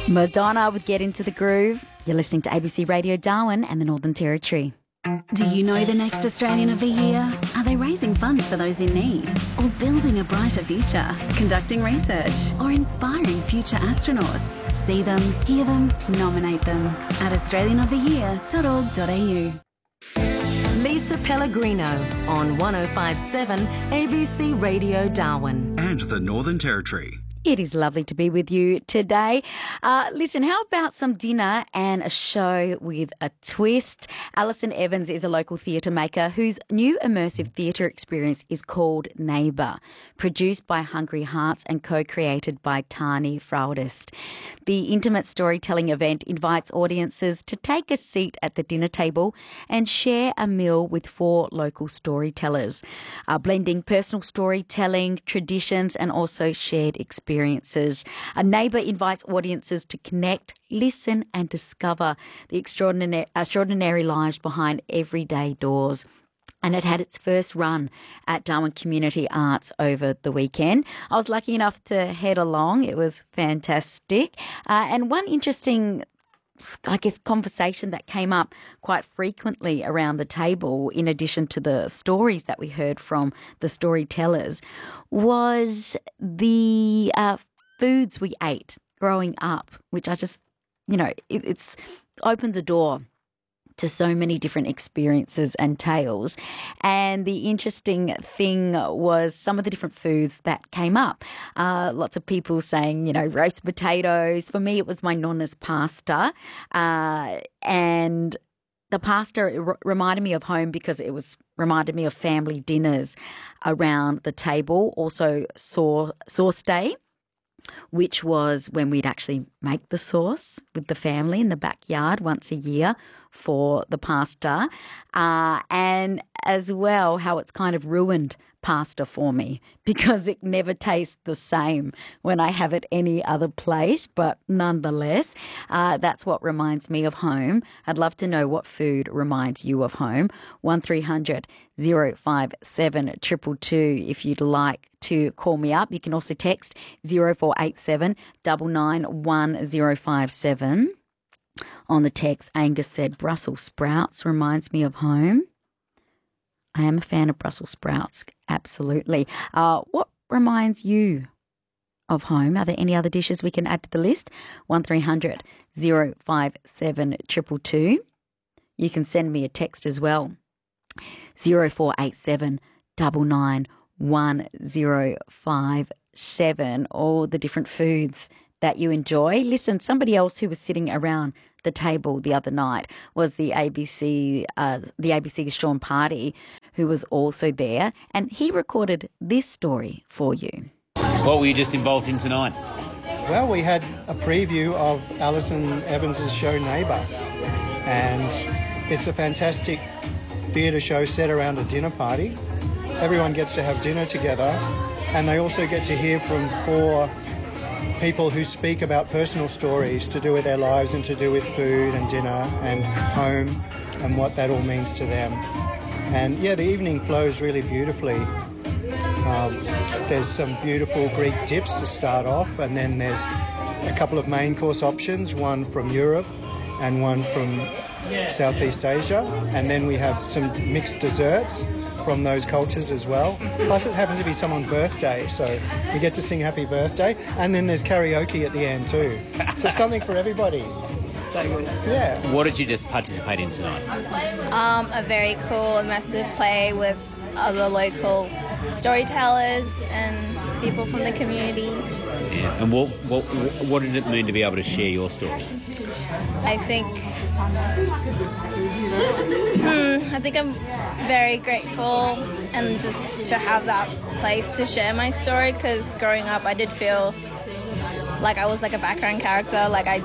Madonna would Get Into the Groove. You're listening to ABC Radio Darwin and the Northern Territory. Do you know the next Australian of the Year? Are they raising funds for those in need? Or building a brighter future? Conducting research? Or inspiring future astronauts? See them, hear them, nominate them at australianoftheyear.org.au. Lisa Pellegrino on 105.7 ABC Radio Darwin. And the Northern Territory. It is lovely to be with you today. Listen, how about some dinner and a show with a twist? Alison Evans is a local theatre maker whose new immersive theatre experience is called Neighbour, produced by Hungry Hearts and co-created by Tani Fraudist. The intimate storytelling event invites audiences to take a seat at the dinner table and share a meal with 4 local storytellers, blending personal storytelling, traditions and also shared experiences. A Neighbour invites audiences to connect, listen and discover the extraordinary lives behind everyday doors. And it had its first run at Darwin Community Arts over the weekend. I was lucky enough to head along. It was fantastic. And one interesting conversation that came up quite frequently around the table, in addition to the stories that we heard from the storytellers, was the foods we ate growing up, which I just, it's opens a door to so many different experiences and tales. And the interesting thing was some of the different foods that came up. Lots of people saying, roast potatoes. For me, it was my nonna's pasta. And the pasta reminded me of home because it reminded me of family dinners around the table. Also sauce day, which was when we'd actually make the sauce with the family in the backyard once a year for the pasta, and as well how it's kind of ruined pasta for me because it never tastes the same when I have it any other place, but nonetheless, that's what reminds me of home. I'd love to know what food reminds you of home. 1300 057 222 if you'd like to call me up. You can also text 0487 991 On the text, Angus said, Brussels sprouts reminds me of home. I am a fan of Brussels sprouts, absolutely. What reminds you of home? Are there any other dishes we can add to the list? 1300 057 222. You can send me a text as well. 0487 991 all the different foods that you enjoy. Listen, somebody else who was sitting around the table the other night was the ABC's Sean Party, who was also there, and he recorded this story for you. What were you just involved in tonight? Well, we had a preview of Alison Evans' show Neighbour, and it's a fantastic theatre show set around a dinner party. Everyone gets to have dinner together, and they also get to hear from 4 people who speak about personal stories to do with their lives and to do with food and dinner and home and what that all means to them. And yeah, the evening flows really beautifully. There's some beautiful Greek dips to start off, and then there's a couple of main course options, one from Europe and one from Southeast Asia, and then we have some mixed desserts from those cultures as well. Plus it happens to be someone's birthday, so we get to sing happy birthday, and then there's karaoke at the end too. So something for everybody. Yeah. What did you just participate in tonight? A very cool immersive play with other local storytellers and people from the community. Yeah. And what did it mean to be able to share your story? I think I'm very grateful and just to have that place to share my story, because growing up I did feel like I was like a background character, like I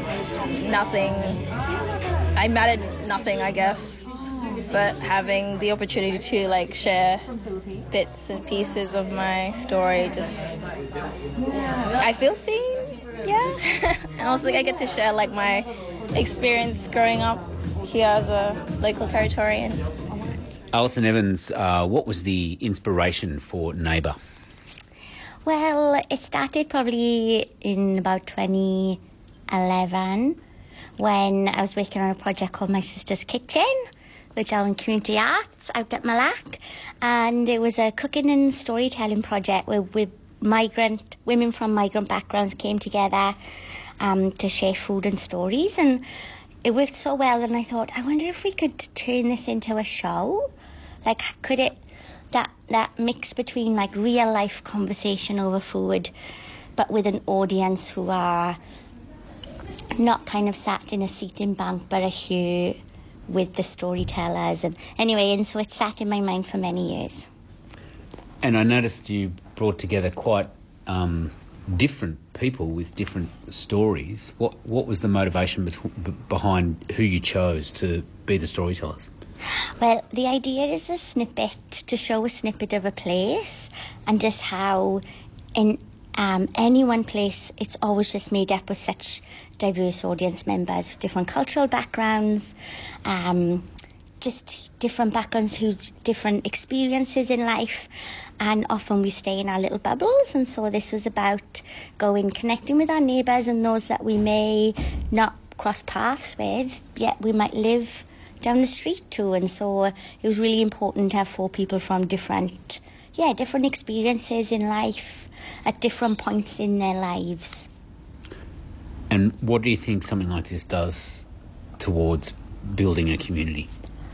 mattered nothing, I guess. But having the opportunity to like share bits and pieces of my story, just I feel seen, yeah. And also I get to share like my experience growing up here as a local Territorian. Alison Evans, what was the inspiration for Neighbour? Well, it started probably in about 20 2011 when I was working on a project called My Sister's Kitchen with Darwin Community Arts out at Malac, and it was a cooking and storytelling project where women from migrant backgrounds came together to share food and stories, and it worked so well. And I thought, I wonder if we could turn this into a show. Like, could it that mix between like real life conversation over food, but with an audience who are not kind of sat in a seating bank, but are here with the storytellers. And so it sat in my mind for many years. And I noticed you brought together quite different people with different stories. What was the motivation behind who you chose to be the storytellers? Well, the idea is to show a snippet of a place, and just how in any one place it's always just made up with such diverse audience members, different cultural backgrounds, just different backgrounds who's different experiences in life, and often we stay in our little bubbles. And so this was about connecting with our neighbours and those that we may not cross paths with, yet we might live down the street too. And so it was really important to have 4 people from different experiences in life at different points in their lives. And what do you think something like this does towards building a community?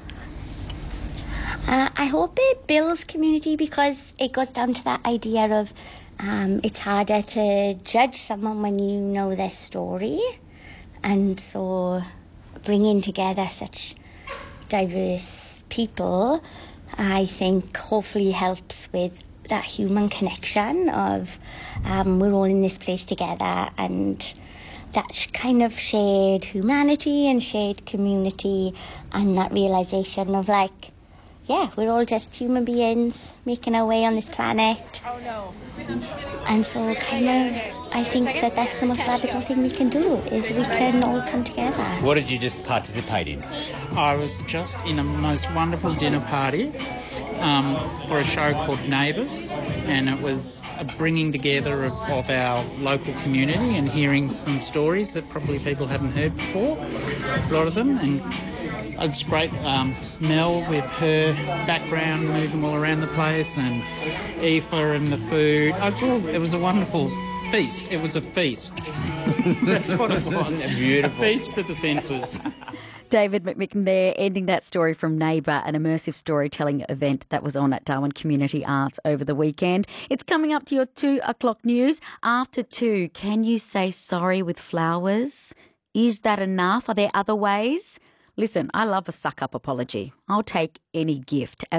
I hope it builds community, because it goes down to that idea of it's harder to judge someone when you know their story. And so bringing together such diverse people, I think hopefully helps with that human connection of we're all in this place together, and that kind of shared humanity and shared community, and that realisation of we're all just human beings making our way on this planet. And so I think that's the most radical thing we can do, is we can all come together. What did you just participate in? I was just in a most wonderful dinner party for a show called Neighbours, and it was a bringing together of our local community and hearing some stories that probably people haven't heard before, a lot of them. And it's great. Mel with her background, moving all around the place, and Aoife and the food. It was a wonderful feast. It was a feast. That's what it was. Beautiful. A feast for the senses. David McMicken there, ending that story from Neighbour, an immersive storytelling event that was on at Darwin Community Arts over the weekend. It's coming up to your 2 o'clock news. After 2, can you say sorry with flowers? Is that enough? Are there other ways? Listen, I love a suck-up apology. I'll take any gift.